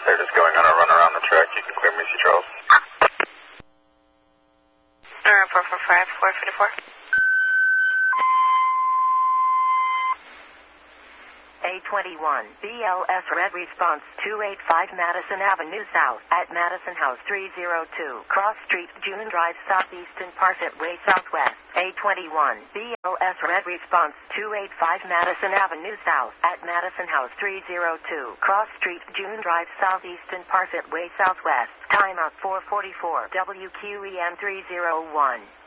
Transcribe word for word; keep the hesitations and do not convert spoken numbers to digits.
They're just going on a run around the track. You can clear me, see Charles. Alright, four four five, four fifty-four. A twenty-one, B L S Red Response two eight five Madison Avenue South at Madison House three oh two, Cross Street, June Drive Southeastern Parfit Way Southwest. A twenty-one, B L S Red Response two eight five Madison Avenue South at Madison House three oh two, Cross Street, June Drive Southeastern Parfit Way Southwest. Timeout four forty-four, W Q E N three oh one.